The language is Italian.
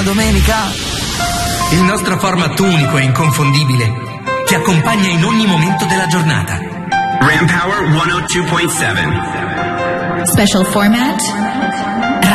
buona domenica. Il nostro format unico e inconfondibile ti accompagna in ogni momento della giornata. Ram Power 102.7. Special format